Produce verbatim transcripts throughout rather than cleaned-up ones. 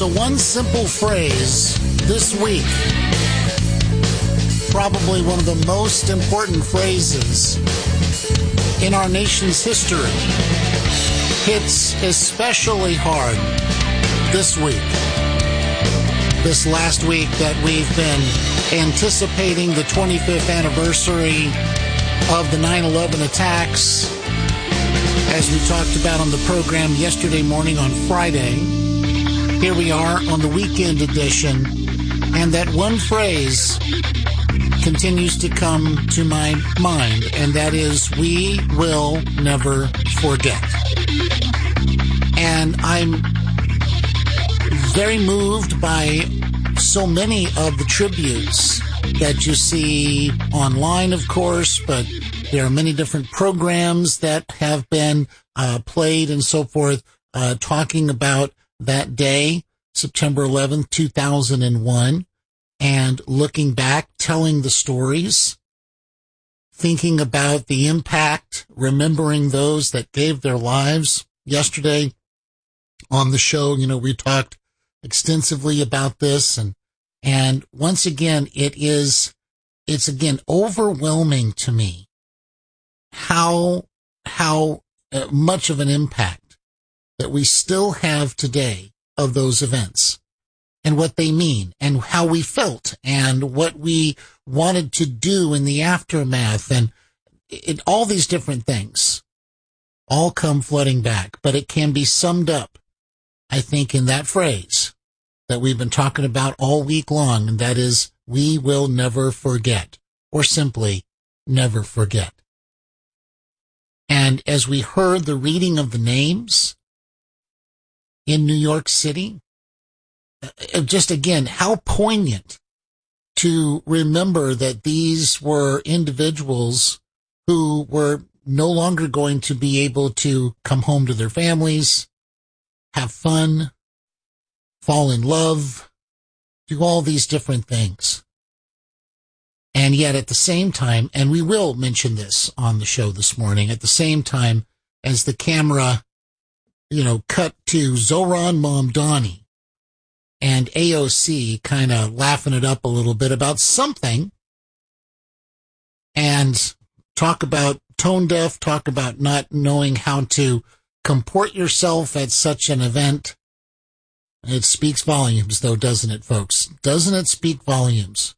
So one simple phrase this week, probably one of the most important phrases in our nation's history, hits especially hard this week. This last week that we've been anticipating the twenty-fifth anniversary of the nine eleven attacks, as we talked about on the program yesterday morning on Friday. Here we are on the weekend edition, and that one phrase continues to come to my mind, and that is, we will never forget. And I'm very moved by so many of the tributes that you see online, of course, but there are many different programs that have been uh, played and so forth, uh, talking about that day, September eleventh, two thousand one, and looking back, telling the stories, thinking about the impact, remembering those that gave their lives. Yesterday on the show, you know, we talked extensively about this, and and once again, it is, it's again overwhelming to me how, how uh, much of an impact that we still have today of those events and what they mean and how we felt and what we wanted to do in the aftermath, and it, all these different things all come flooding back. But it can be summed up, I think, in that phrase that we've been talking about all week long, and that is, we will never forget, or simply never forget. And as we heard the reading of the names in New York City, just again, how poignant to remember that these were individuals who were no longer going to be able to come home to their families, have fun, fall in love, do all these different things. And yet at the same time, and we will mention this on the show this morning, at the same time as the camera, you know, cut to Zohran Mamdani and A O C kind of laughing it up a little bit about something, and talk about tone deaf, talk about not knowing how to comport yourself at such an event. It speaks volumes, though, doesn't it, folks? Doesn't it speak volumes?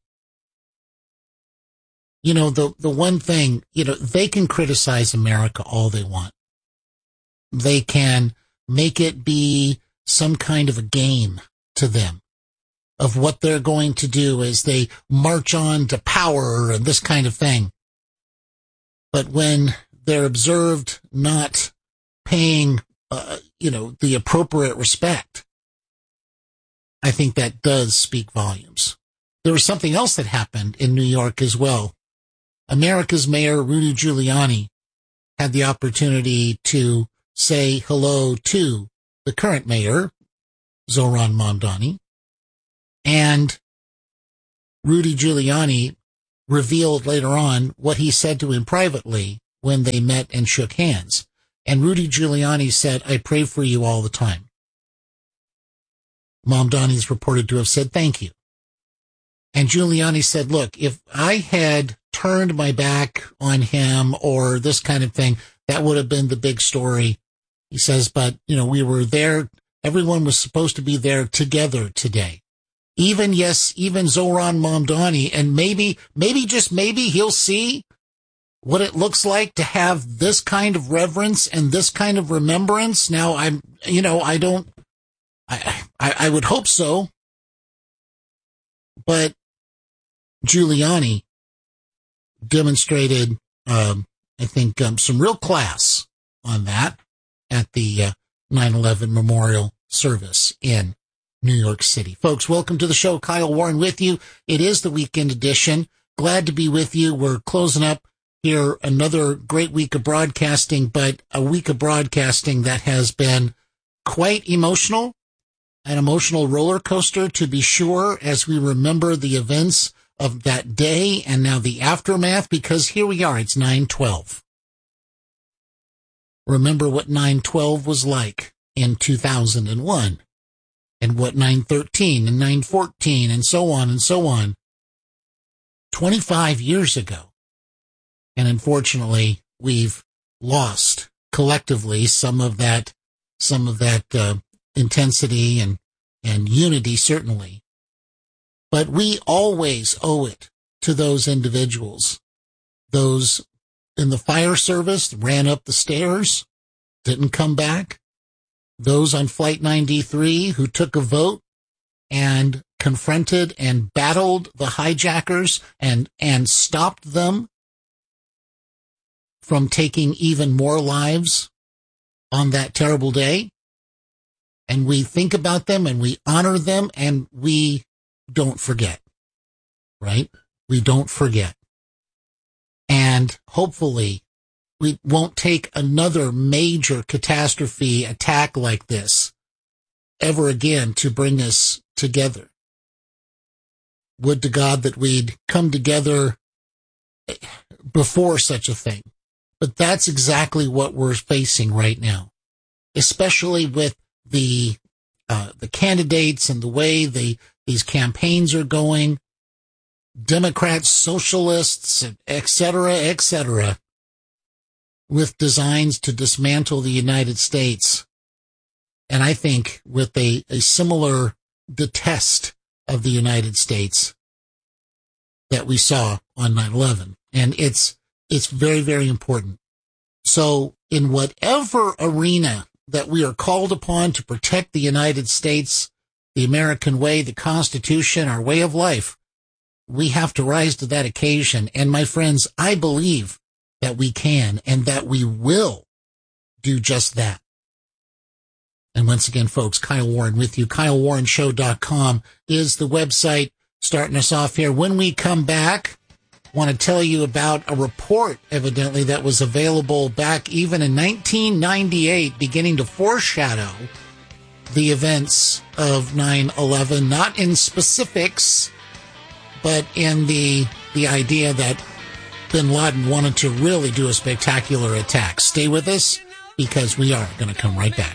You know, the, the one thing, you know, they can criticize America all they want. They can make it be some kind of a game to them of what they're going to do as they march on to power and this kind of thing. But when they're observed not paying, uh, you know, the appropriate respect, I think that does speak volumes. There was something else that happened in New York as well. America's Mayor Rudy Giuliani had the opportunity to say hello to the current mayor, Zohran Mamdani, and Rudy Giuliani revealed later on what he said to him privately when they met and shook hands. And Rudy Giuliani said, "I pray for you all the time." Mamdani is reported to have said, "Thank you." And Giuliani said, "Look, if I had turned my back on him or this kind of thing, that would have been the big story." He says, "But, you know, we were there. Everyone was supposed to be there together today. Even, yes, even Zohran Mamdani, and maybe, maybe just maybe he'll see what it looks like to have this kind of reverence and this kind of remembrance." Now, I'm, you know, I don't, I, I, I would hope so. But Giuliani demonstrated, um, I think, um, some real class on that at the uh, nine eleven memorial service in New York City. Folks, welcome to the show. Kyle Warren with you. It is the weekend edition. Glad to be with you. We're closing up here another great week of broadcasting, but a week of broadcasting that has been quite emotional, an emotional roller coaster to be sure, as we remember the events of that day and now the aftermath, because here we are, it's nine twelve. Remember what nine twelve was like in two thousand one. and what nine thirteen and nine fourteen and so on and so on twenty-five years ago. And unfortunately, we've lost collectively some of that, some of that uh, intensity and, and unity, certainly. But we always owe it to those individuals, those in the fire service ran up the stairs, didn't come back, those on Flight ninety-three who took a vote and confronted and battled the hijackers and, and stopped them from taking even more lives on that terrible day. And we think about them and we honor them and we don't forget, right? We don't forget. And hopefully we won't take another major catastrophe attack like this ever again to bring us together. Would to God that we'd come together before such a thing. But that's exactly what we're facing right now, especially with the uh, the candidates and the way the these campaigns are going, Democrats, socialists, et cetera, et cetera, with designs to dismantle the United States. And I think with a, a similar detest of the United States that we saw on nine eleven. And it's it's very, very important. So in whatever arena that we are called upon to protect the United States, the American way, the Constitution, our way of life, we have to rise to that occasion. And my friends, I believe that we can and that we will do just that. And once again, folks, Kyle Warren with you. Kyle Warren Show dot com is the website starting us off here. When we come back, I want to tell you about a report, evidently, that was available back even in nineteen ninety-eight, beginning to foreshadow the events of nine eleven, not in specifics, but in the the idea that bin Laden wanted to really do a spectacular attack. Stay with us, because we are going to come right back.